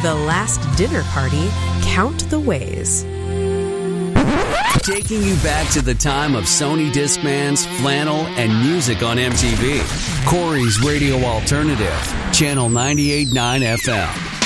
The Last Dinner Party, Count the Ways. Taking you back to the time of Sony Discmans, flannel, and music on MTV. Corey's Radio Alternative, Channel 98.9 FM.